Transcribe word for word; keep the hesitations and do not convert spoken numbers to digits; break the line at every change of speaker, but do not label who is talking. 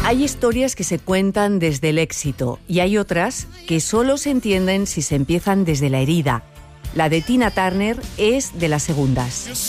Hay historias que se cuentan desde el éxito y hay otras que solo se entienden si se empiezan desde la herida. La de Tina Turner es de las segundas.